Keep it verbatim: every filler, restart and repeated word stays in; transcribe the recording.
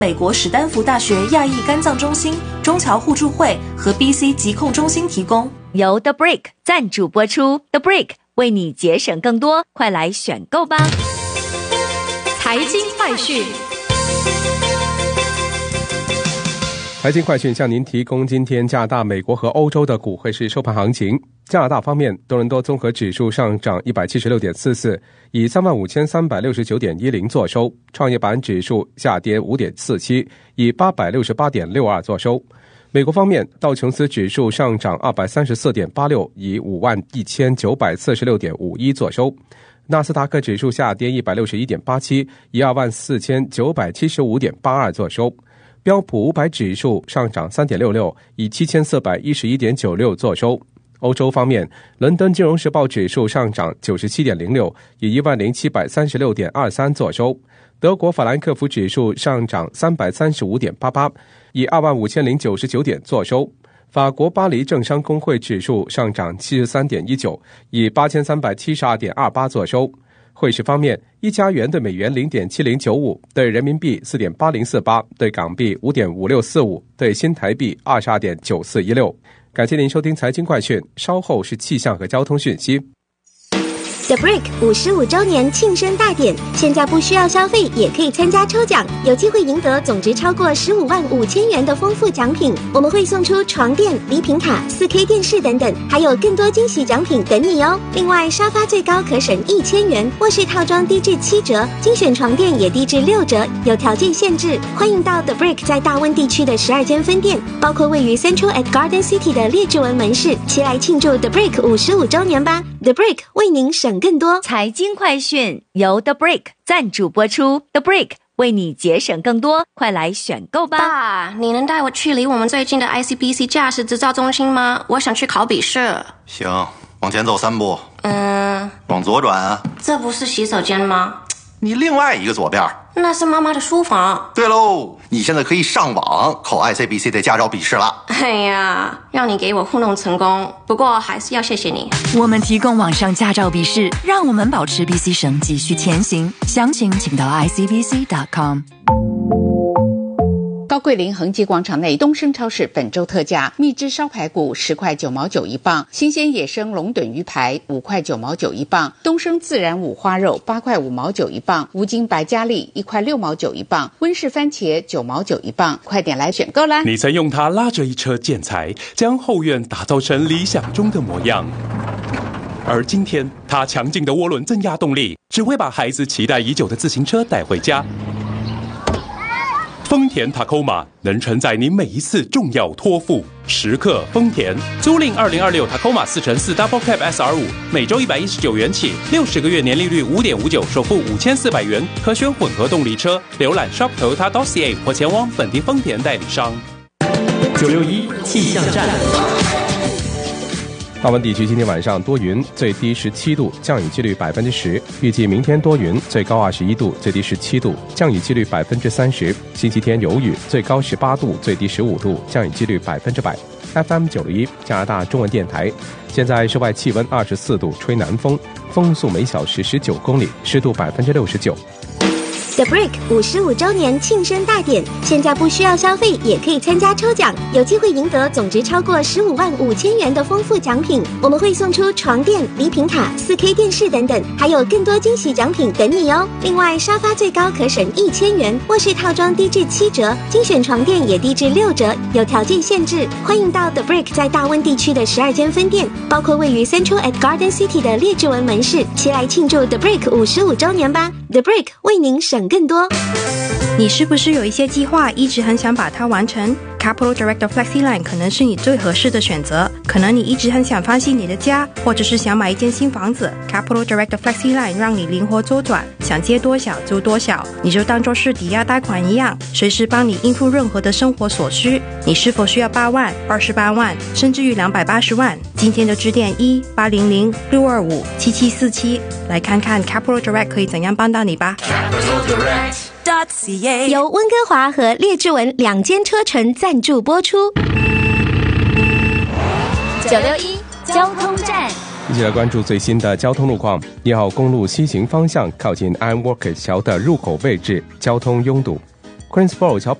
美国史丹福大学亚裔肝脏中心、中侨互助会和 B C 疾控中心提供。 由 The Brick 赞助播出 ，The Brick 为你节省更多，快来选购吧！ 财经快讯。 财经快讯向您提供今天加拿大、美国和欧洲的股汇市收盘行情。加拿大方面，多伦多综合指数上涨 一百七十六点四四，以 三万五千三百六十九点一零 作收；创业板指数下跌 五点四七，以 八百六十八点六二 作收。美国方面，道琼斯指数上涨 二百三十四点八六，以 五万一千九百四十六点五一 作收。纳斯达克指数下跌 一百六十一点八七，以 二万四千九百七十五点八二 作收。标普五百指数上涨 三点六六，以 七千四百一十一点九六 作收。欧洲方面，伦敦金融时报指数上涨 九十七点零六，以 一万零七百三十六点二三 作收。德国法兰克福指数上涨 三百三十五点八八，以 二万五千零九十九点作收。法国巴黎政商工会指数上涨 七十三点一九，以 八千三百七十二点二八 作收。汇市方面，一加元对美元 零点七零九五，对人民币 四点八零四八，对港币 五点五六四五，对新台币 二十二点九四一六。感谢您收听财经快讯，稍后是气象和交通讯息。 The Brick 五十五周年庆生大典，现在不需要消费也可以参加抽奖，有机会赢得总值超过十五万五千元的丰富奖品。我们会送出床垫、礼品卡、四 K 电视等等，还有更多惊喜奖品等你哦。另外，沙发最高可省一千元，卧室套装低至七折，精选床垫也低至六折，有条件限制。欢迎到 The Brick 在大温地区的十二间分店，包括位于 Central at Garden City 的列治文门市，齐来庆祝 The Brick 五十五周年吧。The Brick 为您省更多。 财经快讯由 The Brick 赞助播出 ，The Brick 为你节省更多，快来选购吧！ 爸，你能带我去离我们最近的 I C B C 驾驶执照中心吗？我想去考笔试。 行，往前走三步。 嗯， 往左转啊。 这不是洗手间吗？ 你另外一个左边。 那是妈妈的书房。 对喽，你现在可以上网考 I C B C 的驾照笔试了。 哎呀，让你给我糊弄成功，不过还是要谢谢你。 我们提供网上驾照笔试，让我们保持 B C 省继续前行。详情请到 I C B C dot com。 高桂林恒基广场内，东升超市本周特价：蜜汁烧排骨十块九毛九一磅，新鲜野生龙趸鱼排五块九毛九一磅，东升自然五花肉八块五毛九一磅，无筋白加利一块六毛九一磅，温室番茄九毛九一磅，快点来选购啦！ 你曾用它拉着一车建材，将后院打造成理想中的模样。而今天，它强劲的涡轮增压动力，只会把孩子期待已久的自行车带回家。丰田 Tacoma 能承载你每一次重要托付。时刻丰田，租赁二零二六 Tacoma 四乘四 Double Cab S R 五，每周一百一十九元起，六十个月年利率五点五九，首付五千四百元，可选混合动力车。浏览 shop toyota dot c a 或前往本地丰田代理商。 九六一气象站。 大温地区今天晚上多云，最低十七度，降雨几率百分之十。预计明天多云，最高二十一度，最低十七度，降雨几率百分之三十。星期天有雨，最高十八度，最低十五度，降雨几率百分之百。F M 九六一加拿大中文电台。现在室外气温二十四度，吹南风，风速每小时十九公里，湿度百分之六十九。 The Brick 五十五周年庆生大典，现在不需要消费也可以参加抽奖，有机会赢得总值超过十五万五千元的丰富奖品。我们会送出床垫、礼品卡、四 K 电视等等，还有更多惊喜奖品等你哦。另外，沙发最高可省一千元，卧室套装低至七折，精选床垫也低至六折，有条件限制。欢迎到 The Brick 在大温地区的十二间分店，包括位于 Central at Garden City 的列治文门市，齐来庆祝 The Brick 五十五周年吧。The Brick 为您省更多。 你是不是有一些计划一直很想把它完成？ Capital Direct FlexiLine 可能是你最合适的选择。可能你一直很想翻新你的家，或者是想买一间新房子。 Capital Direct FlexiLine 让你灵活周转，想借多少就多少，你就当作是抵押贷款一样，随时帮你应付任何的生活所需。你是否需要八万、二十八万，甚至于两百八十万？今天就致电一八零零六二五七七四七，来看看 Capital Direct 可以怎样帮到你吧。 由温哥华和列治文两间车城赞助播出。 九六一交通站， 一起来关注最新的交通路况。一号公路西行方向靠近 Iron Workers 桥的入口位置交通拥堵。 Queensboro 桥